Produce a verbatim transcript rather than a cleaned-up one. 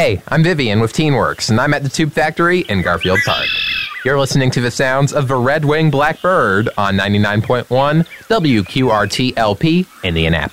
Hey, I'm Vivian with TeenWorks, and I'm at the Tube Factory in Garfield Park. You're listening to the sounds of the red-winged blackbird on ninety-nine point one W Q R T L P Indianapolis.